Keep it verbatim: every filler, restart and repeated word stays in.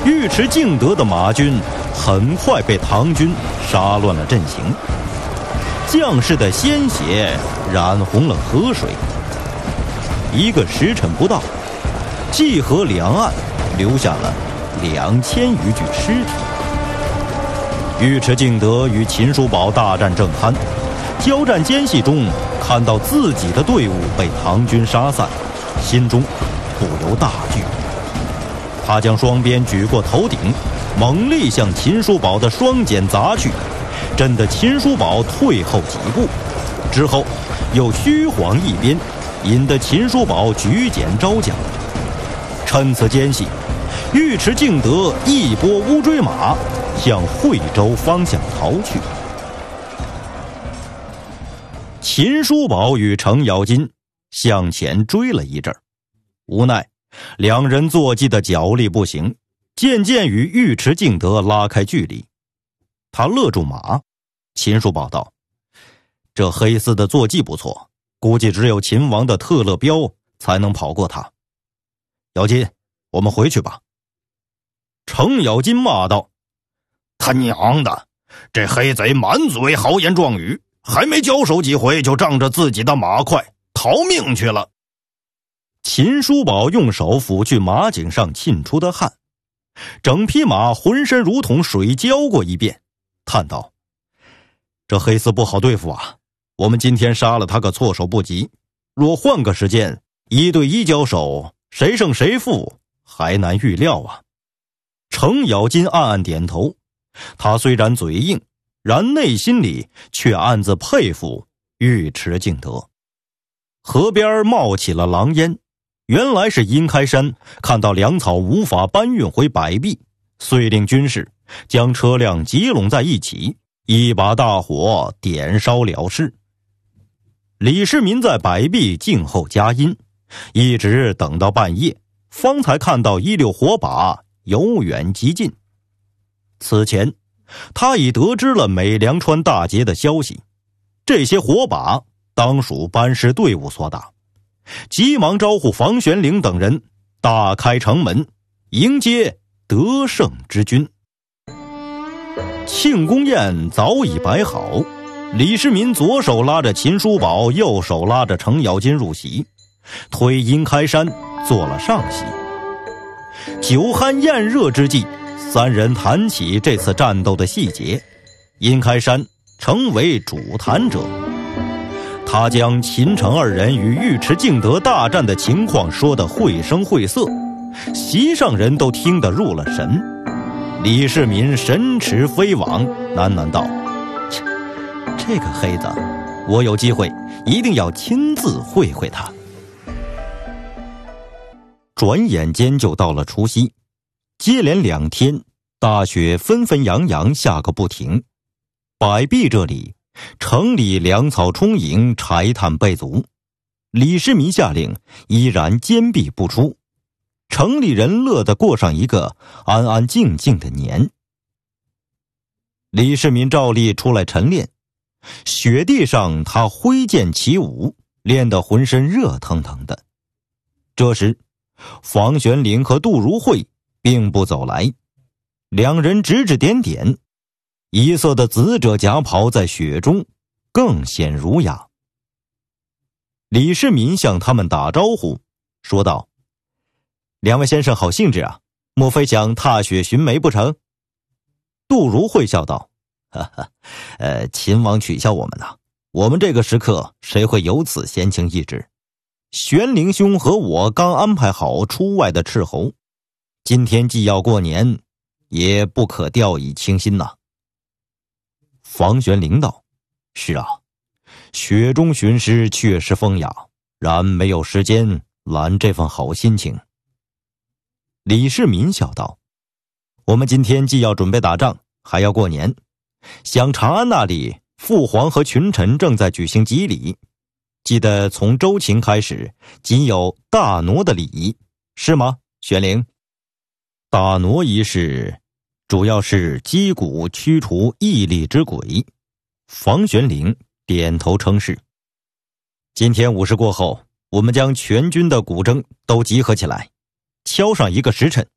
尉迟敬德的马军很快被唐军杀乱了阵型，将士的鲜血染红了河水。一个时辰不到，济河两岸留下了两千余具尸体。尉迟敬德与秦叔宝大战正酣，交战间隙中看到自己的队伍被唐军杀散，心中不由大惧。他将双鞭举过头顶，猛力向秦叔宝的双锏砸去，震得秦叔宝退后几步，之后又虚晃一鞭，引得秦叔宝举锏招架。趁此间隙，尉迟敬德一拨乌骓马向惠州方向逃去。秦叔宝与程咬金向前追了一阵，无奈两人坐骑的脚力不行，渐渐与尉迟敬德拉开距离。他勒住马，秦叔宝道：“这黑厮的坐骑不错，估计只有秦王的特勒彪才能跑过他。咬金，我们回去吧。”程咬金骂道：“他娘的，这黑贼满嘴豪言壮语，还没交手几回就仗着自己的马快逃命去了。”秦叔宝用手抚去马颈上沁出的汗，整匹马浑身如同水浇过一遍，叹道：“这黑厮不好对付啊，我们今天杀了他个措手不及，若换个时间，一对一交手，谁胜谁负还难预料啊。”程咬金暗暗点头，他虽然嘴硬，然内心里却暗自佩服尉迟敬德。河边冒起了狼烟，原来是殷开山看到粮草无法搬运回百壁，遂令军士将车辆集拢在一起，一把大火点烧了事。李世民在百壁静候佳音，一直等到半夜，方才看到一溜火把由远及近。此前他已得知了美良川大捷的消息，这些火把当属班师队伍所打，急忙招呼房玄龄等人大开城门，迎接得胜之军。庆功宴早已摆好，李世民左手拉着秦叔宝，右手拉着程咬金入席，推殷开山做了上席。酒酣宴热之际，三人谈起这次战斗的细节，殷开山成为主谈者。他将秦程二人与尉迟敬德大战的情况说得绘声绘色，席上人都听得入了神。李世民神驰飞往，喃喃道：“这这个黑子，我有机会一定要亲自会会他。”转眼间就到了除夕，接连两天大雪纷纷扬扬下个不停。百壁这里城里粮草充盈，柴炭备足，李世民下令依然坚壁不出，城里人乐得过上一个安安静静的年。李世民照例出来晨练，雪地上他挥剑起舞，练得浑身热腾腾的。这时房玄龄和杜如晦并不走来，两人指指点点，一色的紫赭夹袍在雪中更显儒雅。李世民向他们打招呼，说道：“两位先生好兴致啊，莫非想踏雪寻梅不成？”杜如晦笑道：“哈哈，呃，秦王取笑我们呢，我们这个时刻谁会有此闲情逸致？玄龄兄和我刚安排好出外的斥候，今天既要过年，也不可掉以轻心呐。”房玄龄道：“是啊，雪中寻诗确实风雅，然没有时间揽这份好心情。”李世民笑道：“我们今天既要准备打仗，还要过年，想长安那里父皇和群臣正在举行祭礼，记得从周秦开始仅有大挪的礼仪，是吗，玄龄？”大挪仪式主要是击鼓驱除异力之鬼。房玄龄点头称是。今天午时过后，我们将全军的古筝都集合起来，敲上一个时辰，